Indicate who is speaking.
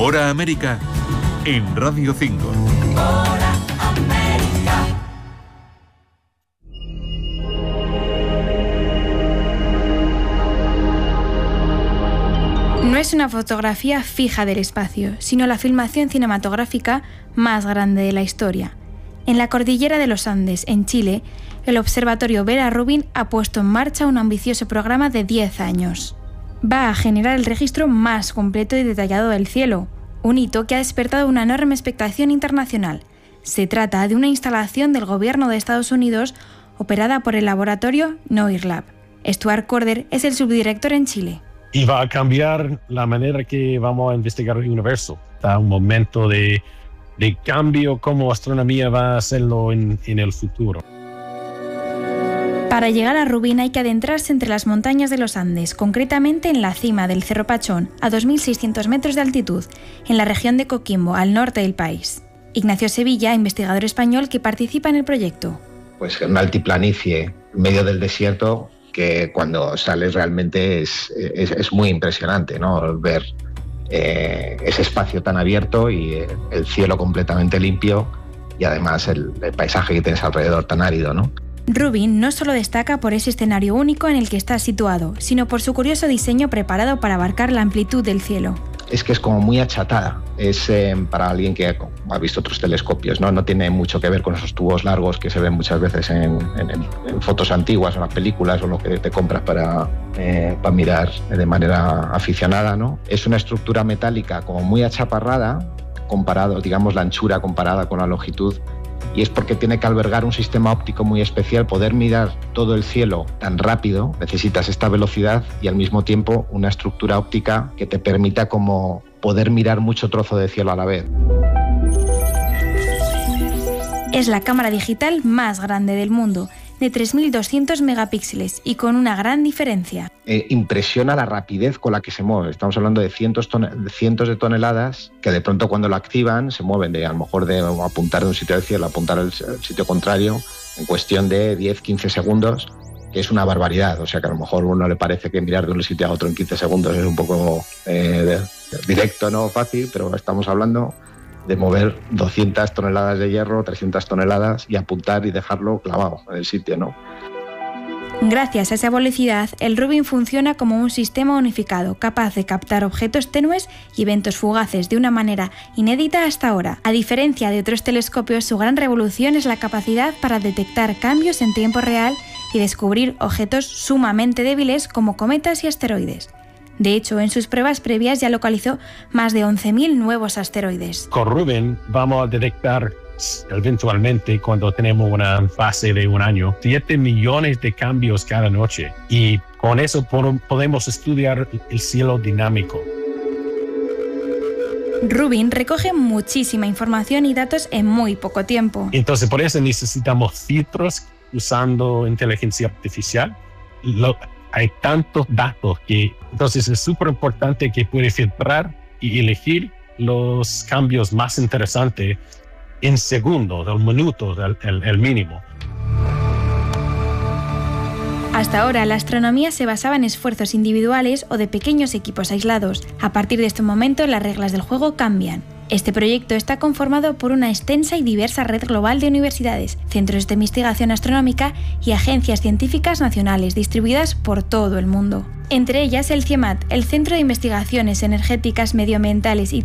Speaker 1: Hora América en Radio 5.
Speaker 2: Hora América.
Speaker 3: No es una fotografía fija del espacio, sino la filmación cinematográfica más grande de la historia. En la cordillera de los Andes, en Chile, el Observatorio Vera Rubin ha puesto en marcha un ambicioso programa de 10 años. Va a generar el registro más completo y detallado del cielo, un hito que ha despertado una enorme expectación internacional. Se trata de una instalación del gobierno de Estados Unidos operada por el laboratorio NOIR. Stuart Corder es el subdirector en Chile.
Speaker 4: Y va a cambiar la manera que vamos a investigar el universo. Está un momento de cambio, cómo astronomía va a hacerlo en el futuro.
Speaker 3: Para llegar a Rubin hay que adentrarse entre las montañas de los Andes, concretamente en la cima del Cerro Pachón, a 2.600 metros de altitud, en la región de Coquimbo, al norte del país. Ignacio Sevilla, investigador español que participa en el proyecto.
Speaker 5: Pues una altiplanicie en medio del desierto que cuando sales realmente es muy impresionante, ¿no? Ver ese espacio tan abierto y el cielo completamente limpio y además el paisaje que tienes alrededor tan árido, ¿no?
Speaker 3: Rubin no solo destaca por ese escenario único en el que está situado, sino por su curioso diseño preparado para abarcar la amplitud del cielo.
Speaker 5: Es que es como muy achatada, es para alguien que ha visto otros telescopios, ¿no? No tiene mucho que ver con esos tubos largos que se ven muchas veces en fotos antiguas, en las películas o lo que te compras para mirar de manera aficionada, ¿no? Es una estructura metálica como muy achaparrada, comparado, digamos, la anchura comparada con la longitud, y es porque tiene que albergar un sistema óptico muy especial. Poder mirar todo el cielo tan rápido, necesitas esta velocidad y al mismo tiempo una estructura óptica que te permita como poder mirar mucho trozo de cielo a la vez.
Speaker 3: Es la cámara digital más grande del mundo, de 3.200 megapíxeles y con una gran diferencia.
Speaker 5: Impresiona la rapidez con la que se mueve. Estamos hablando de cientos de toneladas que de pronto cuando lo activan se mueven a lo mejor de apuntar de un sitio del cielo a apuntar al sitio contrario en cuestión de 10-15 segundos, que es una barbaridad. O sea que a lo mejor a uno le parece que mirar de un sitio a otro en 15 segundos es un poco directo, no fácil, pero estamos hablando de mover 200 toneladas de hierro, 300 toneladas y apuntar y dejarlo clavado en el sitio, ¿no?
Speaker 3: Gracias a esa velocidad, el Rubin funciona como un sistema unificado, capaz de captar objetos tenues y eventos fugaces de una manera inédita hasta ahora. A diferencia de otros telescopios, su gran revolución es la capacidad para detectar cambios en tiempo real y descubrir objetos sumamente débiles como cometas y asteroides. De hecho, en sus pruebas previas ya localizó más de 11.000 nuevos asteroides.
Speaker 4: Con Rubin vamos a detectar eventualmente, cuando tenemos una fase de un año, 7 millones de cambios cada noche. Y con eso podemos estudiar el cielo dinámico.
Speaker 3: Rubin recoge muchísima información y datos en muy poco tiempo.
Speaker 4: Entonces, por eso necesitamos filtros usando inteligencia artificial. Hay tantos datos que entonces es súper importante que puede filtrar y elegir los cambios más interesantes en segundos, en minutos, el mínimo.
Speaker 3: Hasta ahora, la astronomía se basaba en esfuerzos individuales o de pequeños equipos aislados. A partir de este momento, las reglas del juego cambian. Este proyecto está conformado por una extensa y diversa red global de universidades, centros de investigación astronómica y agencias científicas nacionales distribuidas por todo el mundo. Entre ellas el CIEMAT, el Centro de Investigaciones Energéticas, Medioambientales y